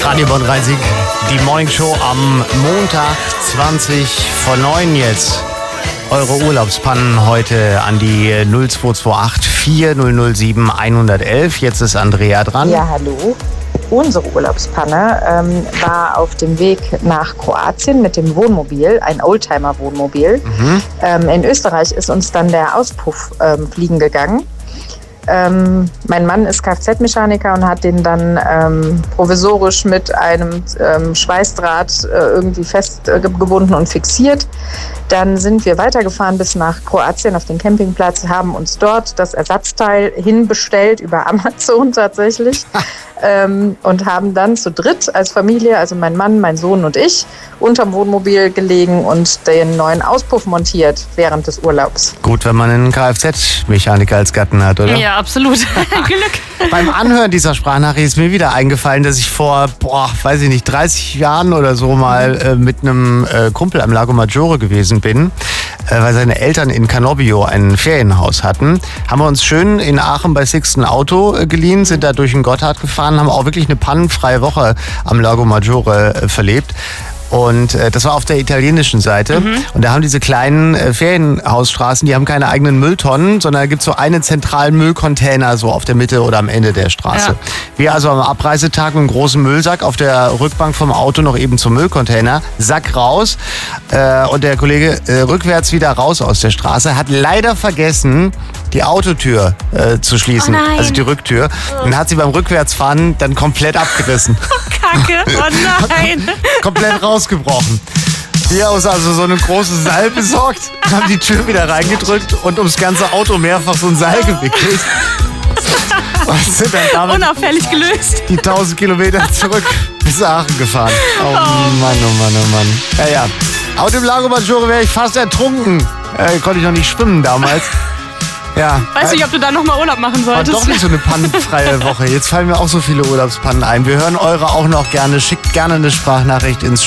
Radio Bonn-Rhein-Sieg, die Morning Show am Montag, 20:09 jetzt. Eure Urlaubspannen heute an die 0228 4007 111. Jetzt ist Andrea dran. Ja, hallo. Unsere Urlaubspanne war auf dem Weg nach Kroatien mit dem Wohnmobil, ein Oldtimer-Wohnmobil. In Österreich ist uns dann der Auspuff fliegen gegangen. Mein Mann ist Kfz-Mechaniker und hat den dann provisorisch mit einem Schweißdraht irgendwie festgebunden und fixiert. Dann sind wir weitergefahren bis nach Kroatien auf den Campingplatz, haben uns dort das Ersatzteil hinbestellt, über Amazon tatsächlich, und haben dann zu dritt als Familie, also mein Mann, mein Sohn und ich, unterm Wohnmobil gelegen und den neuen Auspuff montiert während des Urlaubs. Gut, wenn man einen Kfz-Mechaniker als Gatten hat, oder? Ja, absolut. Glück. Beim Anhören dieser Sprachnachricht ist mir wieder eingefallen, dass ich vor, 30 Jahren oder so mal mit einem Kumpel am Lago Maggiore gewesen bin, weil seine Eltern in Canobbio ein Ferienhaus hatten. Haben wir uns schön in Aachen bei Sixt ein Auto geliehen, sind da durch den Gotthard gefahren, haben auch wirklich eine pannenfreie Woche am Lago Maggiore verlebt. Und das war auf der italienischen Seite. Und da haben diese kleinen Ferienhausstraßen, die haben keine eigenen Mülltonnen, sondern da gibt es so einen zentralen Müllcontainer so auf der Mitte oder am Ende der Straße. Ja. Wir also am Abreisetag mit einem großen Müllsack auf der Rückbank vom Auto noch eben zum Müllcontainer, Sack raus und der Kollege rückwärts wieder raus aus der Straße, hat leider vergessen, die Autotür zu schließen, also die Rücktür. Und hat sie beim Rückwärtsfahren dann komplett abgerissen. Kacke, oh nein. Komplett rausgebrochen. Wir haben uns also so eine große Seil besorgt, haben die Tür wieder reingedrückt und ums ganze Auto mehrfach so ein Seil gewickelt. Und sind dann damit Unauffällig gelöst. die 1000 Kilometer zurück bis Aachen gefahren. Oh Mann, oh Mann, oh Mann. Ja. Auf dem Lago Maggiore wäre ich fast ertrunken. Konnte ich noch nicht schwimmen damals. Ja. Weiß nicht, ob du da nochmal Urlaub machen War solltest. doch nicht so eine pannenfreie Woche. Jetzt fallen mir auch so viele Urlaubspannen ein. Wir hören eure auch noch gerne. Schickt gerne eine Sprachnachricht ins